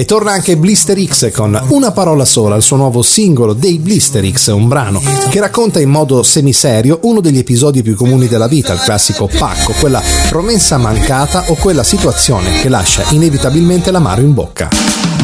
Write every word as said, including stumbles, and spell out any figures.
E torna anche Blister X con Una parola sola, il suo nuovo singolo dei Blister X, un brano che racconta in modo semiserio uno degli episodi più comuni della vita, il classico pacco, quella promessa mancata o quella situazione che lascia inevitabilmente l'amaro in bocca.